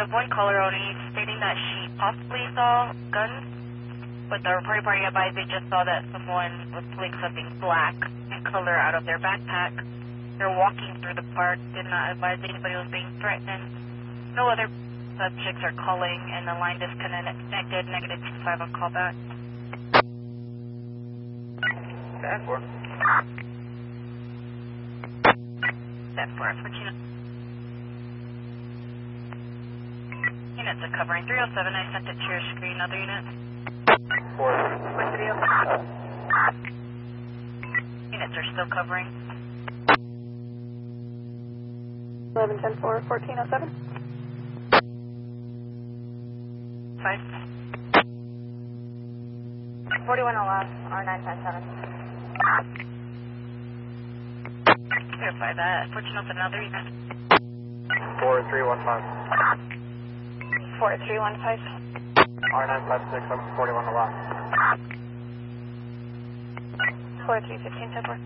have one caller only stating that she possibly saw guns, but the reporting party advised they just saw that someone was pulling something black in color out of their backpack. They're walking through the park, did not advise anybody was being threatened. No other subjects are calling, and the line disconnected, negative 25 on callback. Stand for. Stand for, 14. Units are covering 307, I sent it to your screen. Other units? 4. Units are still covering. 11-10-4, 1407. 5. 41 last, R957. Verify that. 1407, other units. 4315. 4315. R956, I'm 41 the lot. 4315, 10-4.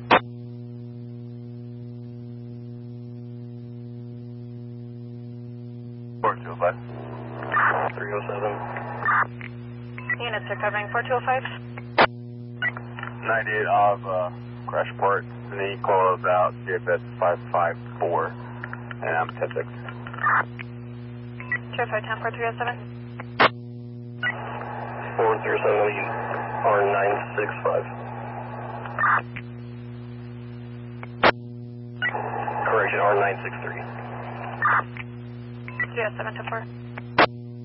$425. 307. Units are covering 4205. 98 of crash report. And the equal about CFS 554. And I'm 10-6. 2510 4307. 437 R965. Correction, R963. 307 10-4.